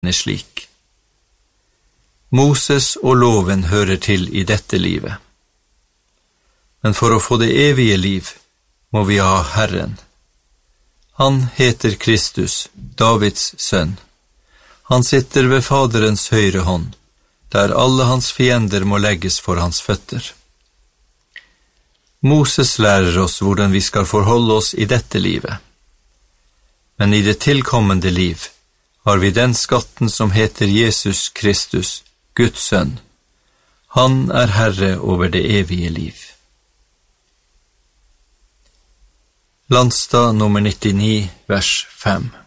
slik. Moses og loven hører til i dette livet. Men for å få det evige liv må vi ha Herren. Han heter Kristus, Davids sønn. Han sitter ved Faderens høyre hånd, der alle hans fiender må legges for hans føtter. Moses lærer oss hvordan vi skal forholde oss i dette livet. Men i det tilkommende liv har vi den skatten som heter Jesus Kristus, Guds sønn. Han er Herre over det evige liv. Landstad nummer 99, vers 5.